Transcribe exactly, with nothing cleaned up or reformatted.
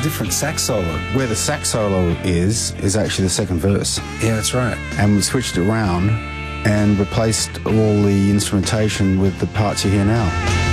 different sax solo. Where the sax solo is, is actually the second verse. Yeah, that's right. And we switched it around and replaced all the instrumentation with the parts you hear now.